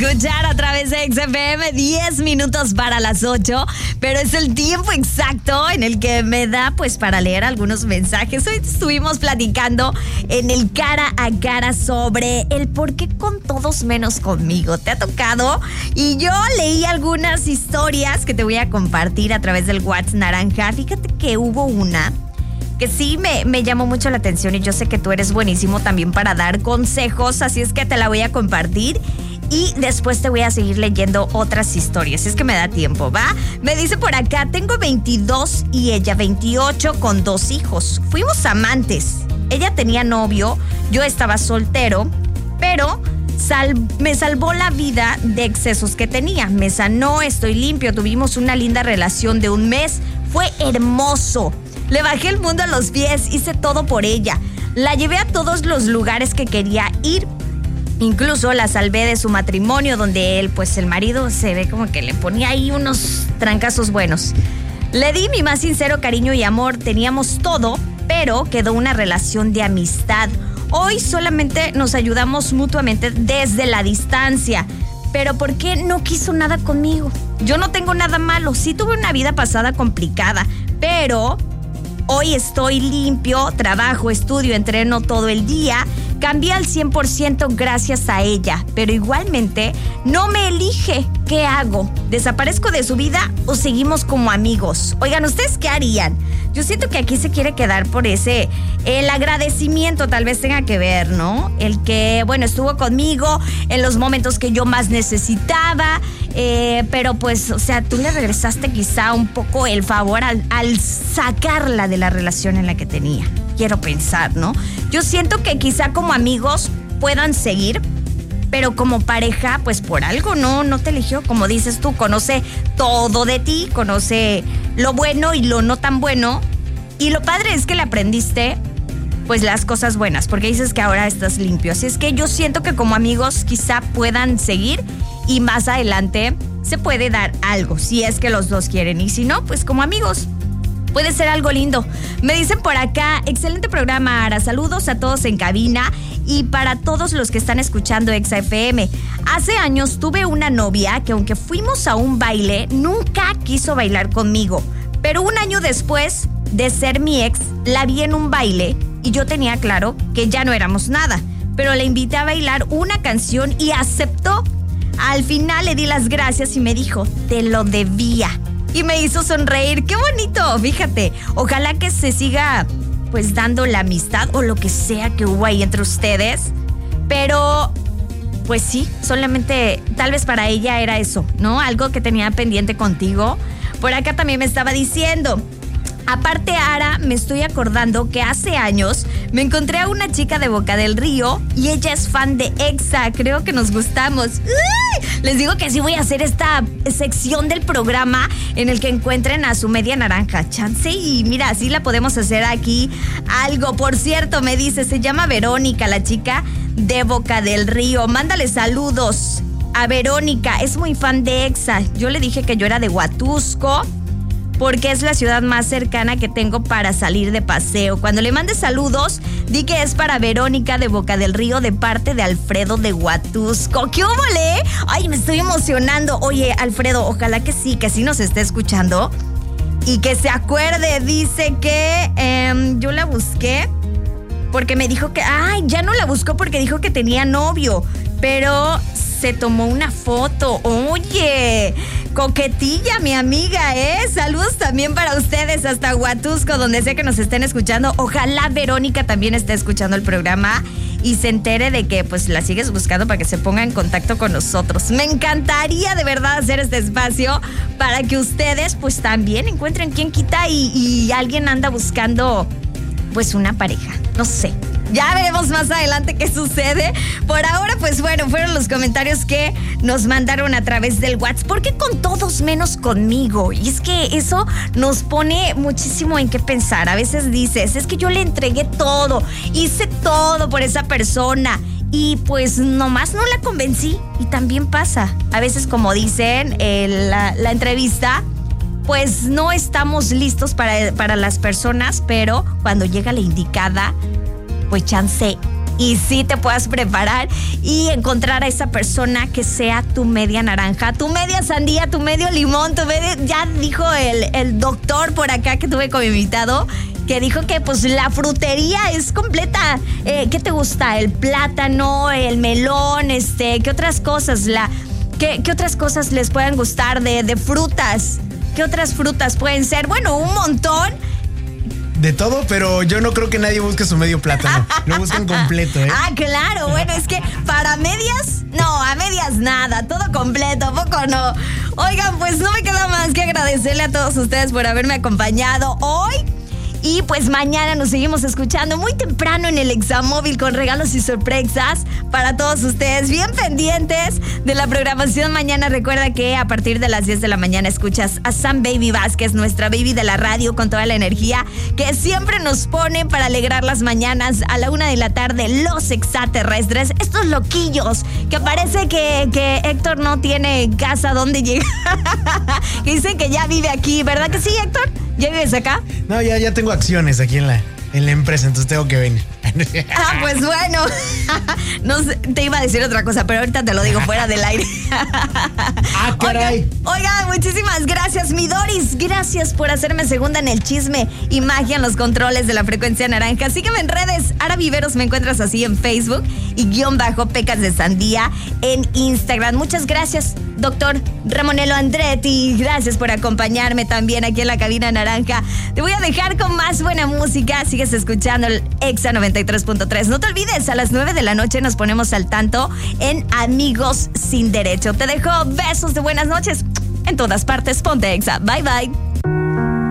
escuchar a través de XFM, 10 minutos para las 8, pero es el tiempo exacto en el que me da pues para leer algunos mensajes. Hoy estuvimos platicando en el cara a cara sobre el por qué con todos menos conmigo. ¿Te ha tocado? Y yo leí algunas historias que te voy a compartir a través del WhatsApp naranja. Fíjate que hubo una que sí me llamó mucho la atención y yo sé que tú eres buenísimo también para dar consejos, así es que te la voy a compartir y después te voy a seguir leyendo otras historias, es que me da tiempo, ¿va? Me dice por acá, tengo 22 y ella 28 con 2 hijos. Fuimos amantes. Ella tenía novio, yo estaba soltero, pero me salvó la vida de excesos que tenía. Me sanó, estoy limpio, tuvimos una linda relación de 1 mes. Fue hermoso. Le bajé el mundo a los pies, hice todo por ella. La llevé a todos los lugares que quería ir. Incluso la salvé de su matrimonio, donde él, pues el marido, se ve como que le ponía ahí unos trancazos buenos. Le di mi más sincero cariño y amor, teníamos todo, pero quedó una relación de amistad. Hoy solamente nos ayudamos mutuamente desde la distancia. Pero ¿por qué no quiso nada conmigo? Yo no tengo nada malo, sí tuve una vida pasada complicada, pero hoy estoy limpio, trabajo, estudio, entreno todo el día. Cambié al 100% gracias a ella, pero igualmente no me elige. ¿Qué hago? ¿Desaparezco de su vida o seguimos como amigos? Oigan, ¿ustedes qué harían? Yo siento que aquí se quiere quedar por el agradecimiento tal vez tenga que ver, ¿no? El que, bueno, estuvo conmigo en los momentos que yo más necesitaba, pero pues, o sea, tú le regresaste quizá un poco el favor al sacarla de la relación en la que tenía. Quiero pensar, ¿no? Yo siento que quizá como amigos puedan seguir, pero como pareja, pues por algo no te eligió. Como dices tú, conoce todo de ti, conoce lo bueno y lo no tan bueno. Y lo padre es que le aprendiste, pues las cosas buenas, porque dices que ahora estás limpio. Así es que yo siento que como amigos quizá puedan seguir y más adelante se puede dar algo, si es que los dos quieren. Y si no, pues como amigos puede ser algo lindo. Me dicen por acá, excelente programa, Ara. Saludos a todos en cabina y para todos los que están escuchando XFM. Hace años tuve una novia que aunque fuimos a un baile, nunca quiso bailar conmigo. Pero 1 año después de ser mi ex, la vi en un baile y yo tenía claro que ya no éramos nada. Pero le invité a bailar una canción y aceptó. Al final le di las gracias y me dijo, te lo debía. Y me hizo sonreír. ¡Qué bonito! Fíjate, ojalá que se siga pues dando la amistad o lo que sea que hubo ahí entre ustedes. Pero pues sí, solamente tal vez para ella era eso, ¿no? Algo que tenía pendiente contigo. Por acá también me estaba diciendo, aparte, Ara, me estoy acordando que hace años me encontré a una chica de Boca del Río y ella es fan de Exa. Creo que nos gustamos. ¡Uy! Les digo que sí voy a hacer esta sección del programa en el que encuentren a su media naranja. Chance y mira, así la podemos hacer aquí algo. Por cierto, me dice, se llama Verónica, la chica de Boca del Río. Mándale saludos a Verónica. Es muy fan de Exa. Yo le dije que yo era de Huatusco, porque es la ciudad más cercana que tengo para salir de paseo. Cuando le mandes saludos, di que es para Verónica de Boca del Río de parte de Alfredo de Huatusco. ¿Qué óvole? Ay, me estoy emocionando. Oye, Alfredo, ojalá que sí nos esté escuchando y que se acuerde. Dice que yo la busqué porque me dijo que... Ay, ya no la buscó porque dijo que tenía novio, pero se tomó una foto. Oye, coquetilla, mi amiga, ¿eh? Saludos también para ustedes hasta Huatusco, donde sé que nos estén escuchando. Ojalá Verónica también esté escuchando el programa y se entere de que pues la sigues buscando para que se ponga en contacto con nosotros. Me encantaría de verdad hacer este espacio para que ustedes pues también encuentren quien quita y alguien anda buscando pues una pareja. No sé. Ya veremos más adelante qué sucede. Por ahora, pues bueno, fueron los comentarios que nos mandaron a través del WhatsApp. ¿Por qué con todos menos conmigo? Y es que eso nos pone muchísimo en qué pensar. A veces dices, es que yo le entregué todo, hice todo por esa persona y pues nomás no la convencí. Y también pasa. A veces, como dicen en la entrevista, pues no estamos listos para las personas, pero cuando llega la indicada, pues chance y sí te puedas preparar y encontrar a esa persona que sea tu media naranja, tu media sandía, tu medio limón, ya dijo el doctor por acá que tuve como invitado, que dijo que pues la frutería es completa. ¿Qué te gusta? El plátano, el melón, ¿qué otras cosas? ¿Qué otras cosas les pueden gustar de frutas? ¿Qué otras frutas pueden ser? Bueno, un montón. De todo, pero yo no creo que nadie busque su medio plátano. Lo buscan completo, ¿eh? Ah, claro, bueno, es que para medias, no, a medias nada, todo completo, ¿a poco no? Oigan, pues no me queda más que agradecerle a todos ustedes por haberme acompañado hoy. Y pues mañana nos seguimos escuchando muy temprano en el Examóvil con regalos y sorpresas para todos ustedes. Bien pendientes de la programación mañana. Recuerda que a partir de las 10 de la mañana escuchas a Sam Baby Vázquez, nuestra baby de la radio, con toda la energía que siempre nos pone para alegrar las mañanas. A la 1 de la tarde, los extraterrestres, estos loquillos que parece que Héctor no tiene casa donde llegar. Que dicen que ya vive aquí, ¿verdad que sí, Héctor? ¿Ya vives acá? No, ya tengo acciones aquí en la empresa, entonces tengo que venir. Ah, pues bueno. No sé, te iba a decir otra cosa, pero ahorita te lo digo fuera del aire. Ah, caray. Oigan, muchísimas gracias, mi Doris. Gracias por hacerme segunda en el chisme y magia en los controles de la frecuencia naranja. Sígueme en redes. Ara Viveros me encuentras así en Facebook y _Pecas de Sandía en Instagram. Muchas gracias, doctor Ramonello Andretti. Gracias por acompañarme también aquí en la cabina naranja. Te voy a dejar con más buena música. Sigues escuchando el Exa 93.3. No te olvides, a las 9 de la noche nos ponemos al tanto en Amigos Sin Derecho. Te dejo besos de buenas noches. En todas partes, ponte Exa. Bye, bye.